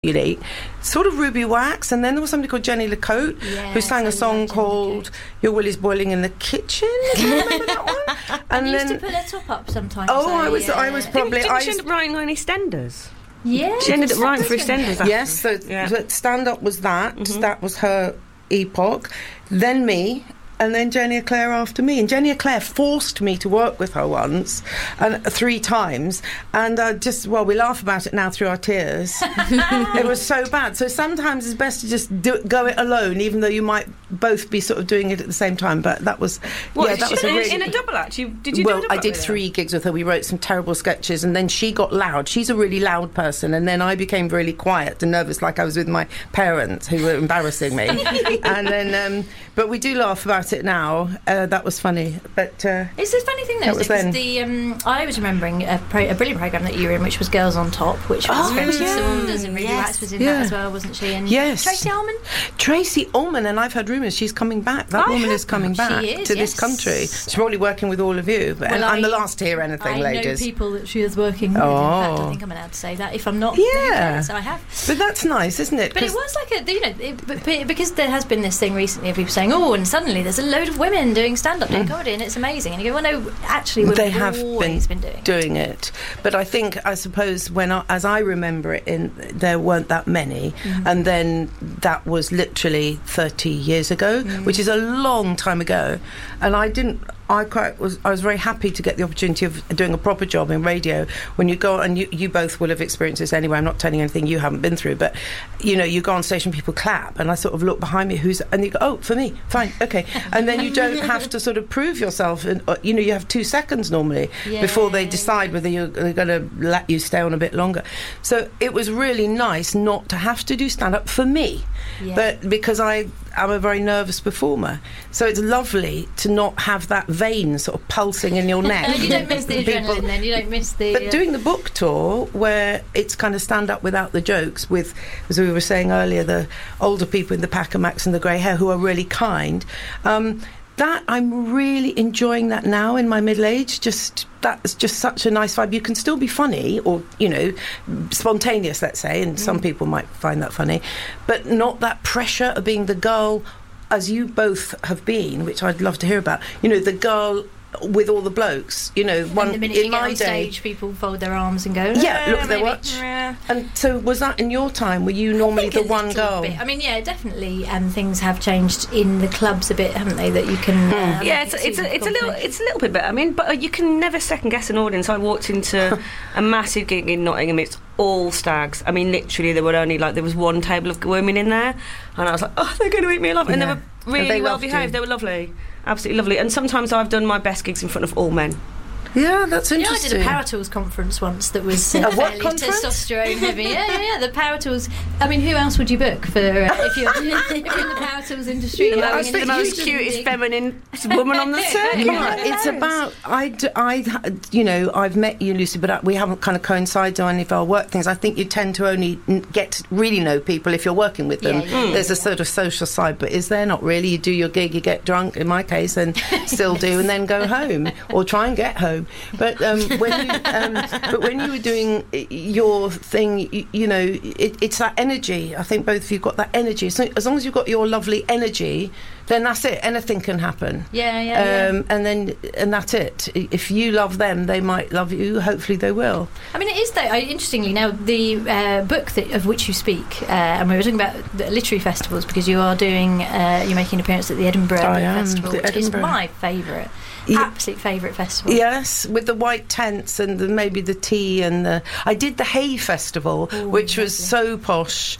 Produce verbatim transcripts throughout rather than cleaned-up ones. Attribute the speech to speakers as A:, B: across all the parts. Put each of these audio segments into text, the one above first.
A: Unique, sort of Ruby Wax, and then there was somebody called Jenny LeCote
B: yes,
A: who sang
B: I
A: a song called Your Will Is Boiling in the Kitchen. Do you remember that one?
B: And, and
A: then,
B: used to put her top up sometimes.
A: Oh,
B: so,
A: I was,
B: yeah.
A: I was probably.
C: Didn't
A: I
C: she end up writing on EastEnders?
B: Yeah,
C: she ended up writing for EastEnders. After.
A: Yes, so
C: yeah.
A: stand up was that.
C: Mm-hmm.
A: That was her epoch. Then me. And then Jenny Eclair after me. And Jenny Eclair forced me to work with her once, and three times. And uh, just, well, we laugh about it now through our tears. It was so bad. So sometimes it's best to just do, go it alone, even though you might both be sort of doing it at the same time. But that was,
C: what,
A: yeah, that was a
C: in,
A: really...
C: in a double act? You, did you
A: well,
C: do a double
A: I
C: act
A: did
C: with
A: three
C: her?
A: gigs with her. We wrote some terrible sketches, and then she got loud. She's a really loud person, and then I became really quiet and nervous, like I was with my parents, who were embarrassing me. And then, um, but we do laugh about it now. Uh, that was funny, but uh,
B: it's a funny thing though.
A: That was then.
B: The um, I was remembering a, pro- a brilliant program that you were in, which was Girls on Top, which was
A: Oh,
B: Francie
A: yeah.
B: Saunders and Ruby
C: Yes.
B: Wax was in
A: Yeah.
B: that as well, wasn't she? And
A: Yes.
B: Tracy Ullman.
A: Tracy Ullman, and I've heard rumours she's coming back. That
B: I
A: woman
B: have-
A: is coming
B: she
A: back
B: is,
A: to
B: yes.
A: this country. She's probably working with all of you, but and
B: Well,
A: I'm the
B: I-
A: last to hear anything,
B: I
A: ladies.
B: know people that she is working with.
A: Oh.
B: In fact, I think I'm allowed to say that if I'm not.
A: Yeah.
B: Yes, I have.
A: But that's nice, isn't it?
B: But it
A: 'Cause-
B: was like a, you know, it, but- but because there has been this thing recently of people saying, oh, and suddenly there's a load of women doing stand-up doing comedy, and it's amazing. And you go, well, no, actually, women
A: they
B: have
A: have
B: always
A: been,
B: been, doing it.
A: it. But I think, I suppose, when I, as I remember it, in there weren't that many,
B: Mm-hmm.
A: and then that was literally thirty years ago,
B: Mm.
A: which is a long time ago, and I didn't. I quite was. I was very happy to get the opportunity of doing a proper job in radio. When you go, and you, you both will have experienced this anyway. I'm not telling you anything you haven't been through, but you know, you go on station, people clap, and I sort of look behind me, who's, and you go, oh, for me, fine, okay, and then you don't have to sort of prove yourself, and uh, you know, you have two seconds normally
B: Yeah.
A: before they decide whether you're going to let you stay on a bit longer. So it was really nice not to have to do stand up for me,
B: Yeah.
A: but because I. I'm a very nervous performer, so it's lovely to not have that vein sort of pulsing in your neck.
B: you don't miss the
A: People-
B: adrenaline then, you don't miss the...
A: But
B: uh,
A: doing the book tour, where it's kind of stand up without the jokes, with, as we were saying earlier, the older people in the Packer Max and the grey hair who are really kind, um, that I'm really enjoying that now in my middle age. Just that's just such a nice vibe. You can still be funny, or you know, spontaneous, let's say, and some people might find that funny, but not that pressure of being the girl, as you both have been, which I'd love to hear about. You know, the girl with all the blokes, you know, one
B: and the minute
A: in
B: you get
A: my
B: on
A: day.
B: stage, people fold their arms and go,
A: Yeah,
B: "Ah,
A: look at their
B: maybe,
A: watch."
B: ah."
A: And so was that in your time? Were you normally
B: I think
A: the
B: a
A: one
B: little
A: girl?
B: bit. I mean, yeah, definitely. Um, things have changed in the clubs a bit, haven't they? That you can. Um,
C: Yeah, it's, it's, a, it's a little it's a little bit better. I mean, but uh, you can never second guess an audience. I walked into a massive gig in Nottingham. It's all stags. I mean, literally, there were only like there was one table of women in there, and I was like, oh, they're going to eat me alive. And
A: Yeah.
C: they were
A: And
C: really
A: they
C: well
A: loved you.
C: behaved. They were lovely, absolutely lovely. And sometimes I've done my best gigs in front of all men.
A: Yeah, that's
B: Yeah, I
A: interesting.
B: did a Power Tools conference once that was uh,
A: A what
B: fairly
A: conference?
B: testosterone heavy. Yeah, yeah, yeah. The Power Tools. I mean, who else would you book for uh, if, you're, if you're in the Power Tools industry?
C: The
B: You're
C: most,
B: having
C: the
B: an
C: most
B: interesting
C: cutest
B: gig.
C: feminine woman on the set.
A: Yeah, it's about I, d- I, you know, I've met you, Lucy, but I, we haven't kind of coincided on any of our work things. I think you tend to only n- get to really know people if you're working with them.
B: Yeah, yeah, yeah.
A: There's a sort of social side, but is there not really? You do your gig, you get drunk, in my case, and still do, and then go home or try and get home. But um, when you, um, but when you were doing your thing, you, you know, it, it's that energy. I think both of you got that energy. So as long as you've got your lovely energy, then that's it. Anything can happen.
B: Yeah, yeah, yeah.
A: Um, and then, and that's it. If you love them, they might love you. Hopefully, they will.
B: I mean, it is though. I, interestingly, now the uh, book that, of which you speak, uh, and we were talking about the literary festivals because you are doing, uh, you're making an appearance at the Edinburgh
A: I
B: Book
A: am,
B: Festival,
A: the
B: which
A: Edinburgh.
B: is my favourite,
A: Yeah.
B: absolute favourite festival.
A: Yes, with the white tents and the, maybe the tea and the. I did the Hay Festival,
B: Ooh,
A: which was so posh.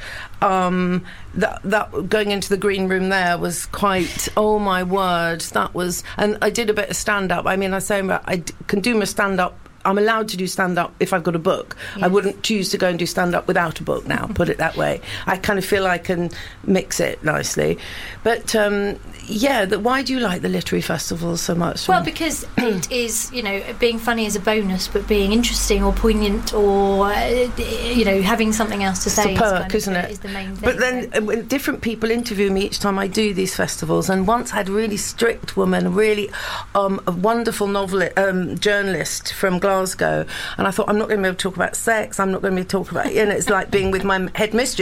A: Um, that that going into the green room there was quite. Oh my word, that was. And I did a bit of stand up. I mean, I say about I d- can do my stand up. I'm allowed to do stand-up if I've got a book. I
B: Yes.
A: wouldn't choose to go and do stand-up without a book now, put it that way. I kind of feel I can mix it nicely. But, um, yeah, the, why do you like the literary festivals so much?
B: Well, because it is, you know, being funny is a bonus, but being interesting or poignant or, uh, you know, having something else to
A: It's
B: say
A: a perk,
B: is, kind
A: isn't
B: of,
A: it?
B: is the main thing.
A: But then
B: so.
A: uh, when different people interview me each time I do these festivals, and once I had a really strict woman, a really um, a wonderful novel um, journalist from Glasgow, Glasgow, and I thought, I'm not going to be able to talk about sex. I'm not going to be able to talk about, you know, it's like being with my headmistress.